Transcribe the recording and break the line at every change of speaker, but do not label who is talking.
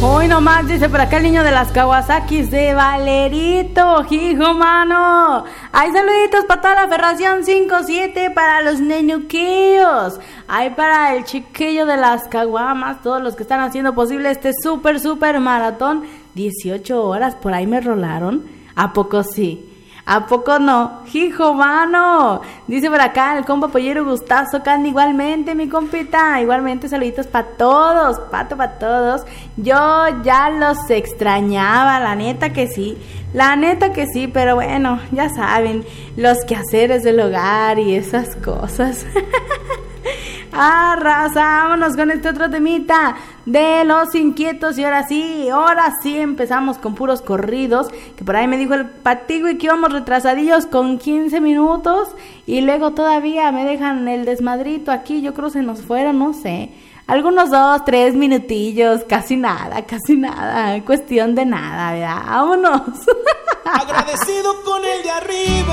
Hoy nomás dice por acá el niño de las Kawasakis de Valerito, hijo mano. Hay saluditos para toda la Ferración 5-7, para los nenuquillos. Hay para el chiquillo de las caguamas, todos los que están haciendo posible este super maratón. 18 horas, por ahí me rolaron. ¿A poco sí? ¿A poco no? ¡Hijo mano! Dice por acá el compa Pollero Gustazo Candy, igualmente mi compita, igualmente saluditos para todos, pato para todos. Yo ya los extrañaba, la neta que sí, pero bueno, ya saben, los quehaceres del hogar y esas cosas. Ah, raza, vámonos con este otro temita de Los Inquietos. Y ahora sí empezamos con puros corridos, que por ahí me dijo el Patigui que íbamos retrasadillos con 15 minutos y luego todavía me dejan el desmadrito aquí. Yo creo que se nos fueron, no sé, algunos 2-3 minutillos, casi nada, cuestión de nada, ¿verdad? Vámonos.
Agradecido con el de arriba